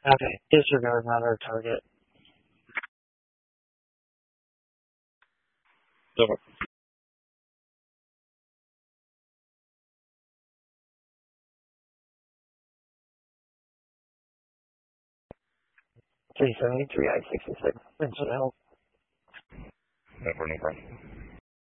Okay. Disregard, not our target. Over. 373 I-66. Thanks for the help. No problem.